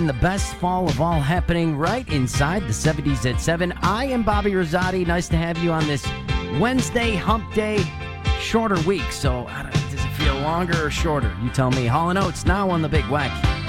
The best fall of all happening right inside the 70s at 7. I am Bobby Rosati. Nice to have you on this Wednesday hump day, shorter week. So does it feel longer or shorter? You tell me. Hall & Oates now on the Big Wack.